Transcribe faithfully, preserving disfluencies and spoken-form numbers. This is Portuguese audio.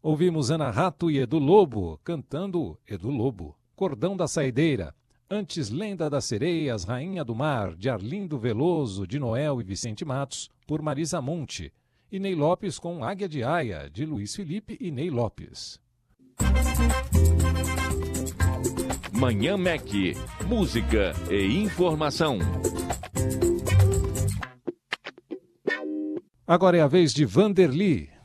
Ouvimos Ana Rato e Edu Lobo, cantando Edu Lobo. Cordão da Saideira. Antes, Lenda das Sereias, Rainha do Mar, de Arlindo Veloso, de Noel e Vicente Matos, por Marisa Monte. E Ney Lopes com Águia de Aia, de Luiz Felipe e Ney Lopes. Manhã Mac, música e informação. Agora é a vez de Vanderly.